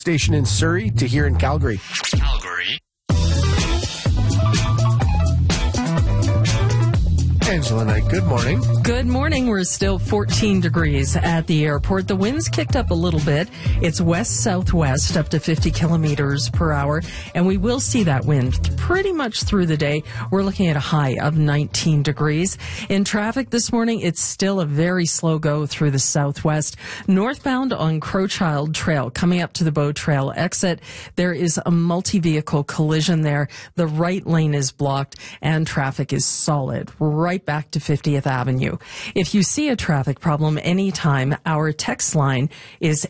Station in Surrey to here in Calgary. Angela Knight, good morning. Good morning. We're still 14 degrees at the airport. The wind's kicked up a little bit. It's west-southwest up to 50 kilometers per hour, and we will see that wind pretty much through the day. We're looking at a high of 19 degrees. In traffic this morning, it's still a very slow go through the southwest. Northbound on Crowchild Trail, coming up to the Bow Trail exit, there is a multi-vehicle collision there. The right lane is blocked, and traffic is solid right back to 50th Avenue. If you see a traffic problem anytime, our text line is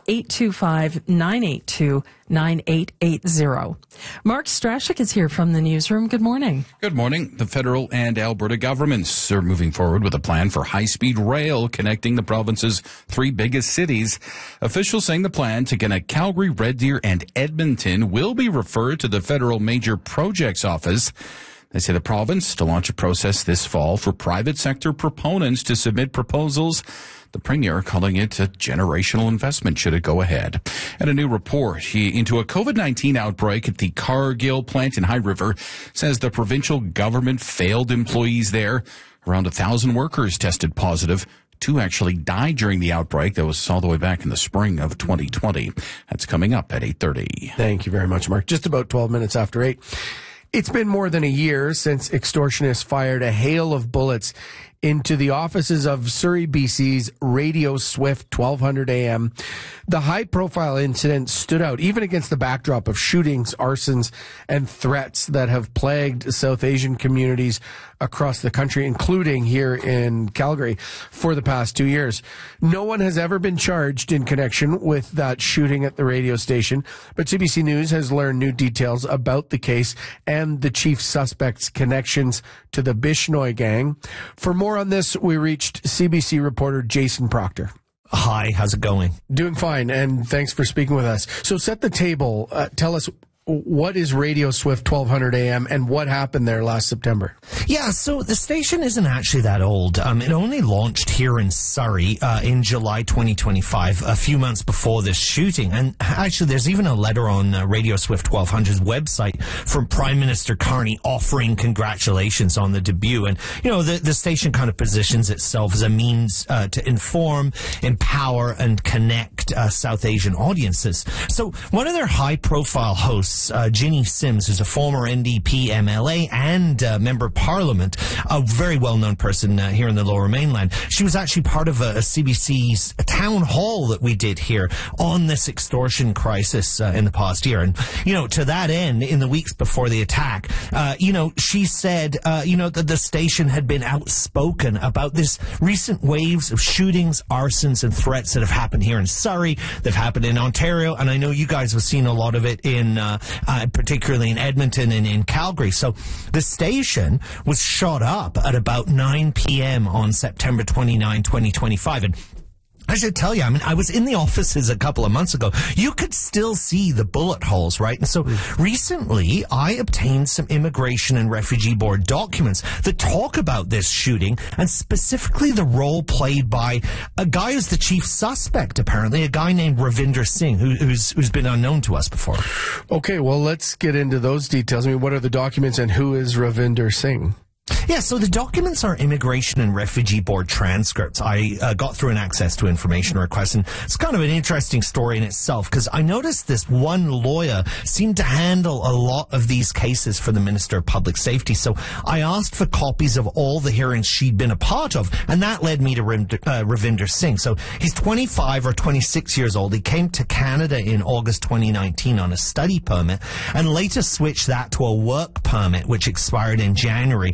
825-982-9880. Mark Strashik is here from the newsroom. Good morning. Good morning. The federal and Alberta governments are moving forward with a plan for high-speed rail connecting the province's three biggest cities. Officials saying the plan to connect Calgary, Red Deer, and Edmonton will be referred to the Federal Major Projects Office. They say the province to launch a process this fall for private sector proponents to submit proposals. The Premier calling it a generational investment should it go ahead. And a new report into a COVID-19 outbreak at the Cargill plant in High River says the provincial government failed employees there. Around 1,000 workers tested positive. 2 actually died during the outbreak that was all the way back in the spring of 2020. That's coming up at 8:30. Thank you very much, Mark. Just about 12 minutes after 8. It's been more than a year since extortionists fired a hail of bullets into the offices of Surrey, BC's Radio Swift 1200 AM. The high-profile incident stood out even against the backdrop of shootings, arsons, and threats that have plagued South Asian communities across the country, including here in Calgary, for the past 2 years. No one has ever been charged in connection with that shooting at the radio station, but CBC News has learned new details about the case and the chief suspect's connections to the Bishnoi gang. For more on this, we reached CBC reporter Jason Proctor. Hi, how's it going? Doing fine, and thanks for speaking with us. So set the table. Tell us, what is Radio Swift 1200 AM and what happened there last September? Yeah, so the station isn't actually that old. It only launched here in Surrey in July 2025, a few months before this shooting. And actually, there's even a letter on Radio Swift 1200's website from Prime Minister Carney offering congratulations on the debut. And, you know, the station kind of positions itself as a means to inform, empower, and connect South Asian audiences. So one of their high-profile hosts, Ginny Sims, who's a former NDP MLA and Member of Parliament, a very well-known person here in the Lower Mainland. She was actually part of a CBC's town hall that we did here on this extortion crisis in the past year. And, you know, to that end, in the weeks before the attack, she said, that the station had been outspoken about this recent waves of shootings, arsons, and threats that have happened here in Surrey. They've happened in Ontario, and I know you guys have seen a lot of it in particularly in Edmonton and in Calgary. So the station was shot up at about 9 p.m. on September 29, 2025. And I should tell you, I was in the offices a couple of months ago. You could still see the bullet holes, right? And so recently, I obtained some Immigration and Refugee Board documents that talk about this shooting and specifically the role played by a guy who's the chief suspect, apparently, a guy named Ravinder Singh, who's been unknown to us before. Okay, well, let's get into those details. What are the documents and who is Ravinder Singh? Yeah, so the documents are Immigration and Refugee Board transcripts. I got through an access to information request, and it's kind of an interesting story in itself, because I noticed this one lawyer seemed to handle a lot of these cases for the Minister of Public Safety. So I asked for copies of all the hearings she'd been a part of, and that led me to Ravinder Singh. So he's 25 or 26 years old. He came to Canada in August 2019 on a study permit, and later switched that to a work permit, which expired in January.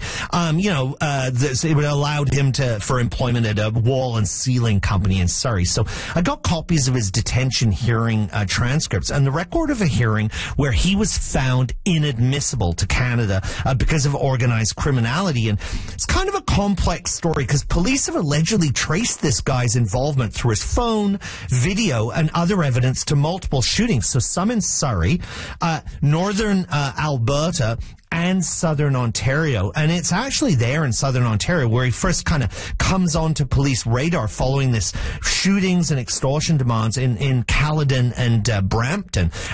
It would allowed him for employment at a wall and ceiling company in Surrey. So I got copies of his detention hearing transcripts and the record of a hearing where he was found inadmissible to Canada because of organized criminality. And it's kind of a complex story because police have allegedly traced this guy's involvement through his phone, video, and other evidence to multiple shootings. So some in Surrey, northern Alberta, and southern Ontario. And it's actually there in southern Ontario where he first kind of comes onto police radar following this shootings and extortion demands in Caledon and Brampton.